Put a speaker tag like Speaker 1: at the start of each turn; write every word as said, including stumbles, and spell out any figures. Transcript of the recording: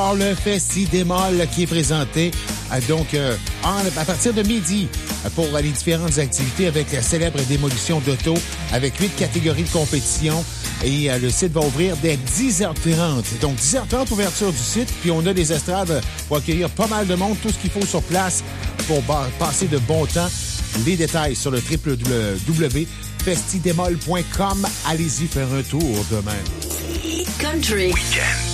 Speaker 1: encore le Festi-Démol qui est présenté euh, donc euh, en, à partir de midi euh, pour euh, les différentes activités avec la célèbre démolition d'auto avec huit catégories de compétition. Et euh, le site va ouvrir dès dix heures trente. Donc, dix heures trente, ouverture du site. Puis, on a des estrades pour accueillir pas mal de monde. Tout ce qu'il faut sur place pour bar- passer de bon temps. Les détails sur le w w w point festidemol point com. Allez-y faire un tour demain.
Speaker 2: Country. Weekend.